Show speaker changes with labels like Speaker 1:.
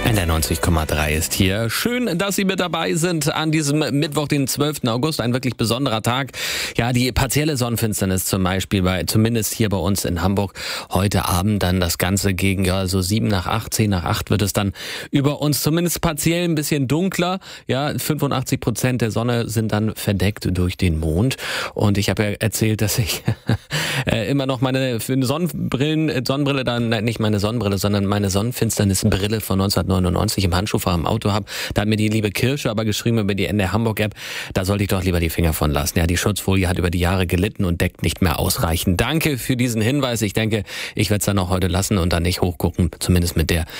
Speaker 1: Der 90,3 ist hier. Schön, dass Sie mit dabei sind an diesem Mittwoch, den 12. August. Ein wirklich besonderer Tag. Ja, die partielle Sonnenfinsternis zum Beispiel, zumindest hier bei uns in Hamburg. Heute Abend dann das Ganze gegen so 7 nach 8, 10 nach 8 wird es dann über uns zumindest partiell ein bisschen dunkler. Ja, 85% der Sonne sind dann verdeckt durch den Mond. Und ich habe ja erzählt, dass ich immer noch meine Sonnenbrille, dann nicht meine Sonnenbrille, sondern meine Sonnenfinsternisbrille von 1999 im Handschuhfach im Auto habe. Da hat mir die liebe Kirsche aber geschrieben über die NDR Hamburg App, da sollte ich doch lieber die Finger von lassen. Ja, die Schutzfolie hat über die Jahre gelitten und deckt nicht mehr ausreichend. Danke für diesen Hinweis. Ich denke, ich werde es dann auch heute lassen und dann nicht hochgucken, zumindest mit der